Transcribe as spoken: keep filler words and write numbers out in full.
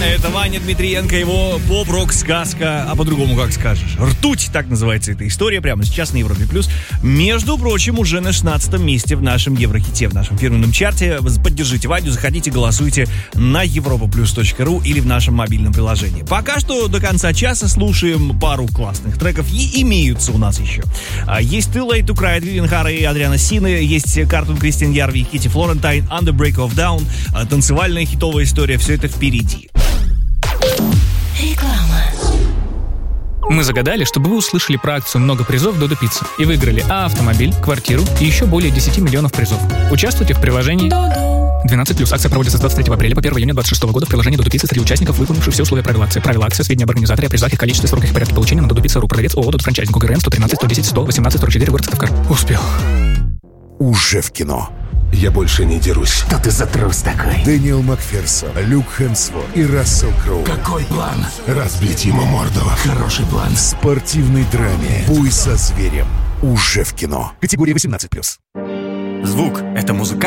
Это Ваня Дмитриенко, его поп-рок-сказка, а по-другому как скажешь. «Ртуть», так называется эта история, прямо сейчас на Европе+. Между прочим, уже на шестнадцатом месте в нашем Еврохите, в нашем фирменном чарте. Поддержите Ваню, заходите, голосуйте на европа плюс точка ру или в нашем мобильном приложении. Пока что до конца часа слушаем пару классных треков, и имеются у нас еще. Есть «Too Late to Cry» от Вивиан Хара и Адриана Сины, есть «Картун Кристин Ярви» и Кити Флорентайн, «On the Break of Down», танцевальная хитовая история, все это впереди. Реклама. Мы загадали, чтобы вы услышали про акцию «Много призов Додо Пицца» и выиграли а автомобиль, квартиру и еще более десять миллионов призов. Участвуйте в приложении двенадцать плюс. Акция проводится с двадцать третьего апреля по первого июня двадцать шестого года в приложении Додо Пицца среди участников, выполнивших все условия правил акции. Правила акции, сведения об организаторе, о призах, их количестве, сроках и порядке получения на Додо Пицца точка ру. Продавец ООО «Додо Франчайзинг», УГРН сто тринадцать сто десять сто восемнадцать сорок четыре, город Сыктывкар. Успел. Уже в кино. Я больше не дерусь. Что ты за трус такой? Дэниел Макферсон, Люк Хемсворт и Рассел Кроу. Какой план? Разбить ему морду. Хороший план. В спортивной драме «Бой со зверем». Уже в кино. Категория восемнадцать плюс. Звук — это музыка.